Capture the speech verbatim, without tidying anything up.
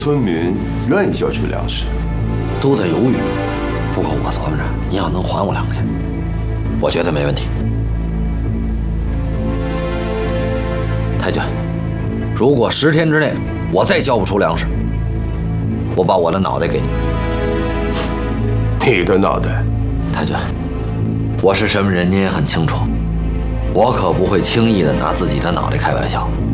村民愿意交出粮食， 都在犹豫。不过我琢磨着，你要能还我两天，我觉得没问题。太君，如果十天之内我再交不出粮食，我把我的脑袋给你。 你的脑袋？ 太君，我是什么人，你也很清楚，我可不会轻易的拿自己的脑袋开玩笑。